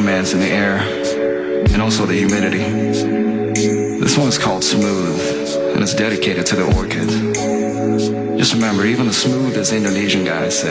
commands in the air, and also the humidity. This one is called Smooth, and it's dedicated to the orchid. Just remember, even the smoothest Indonesian guys say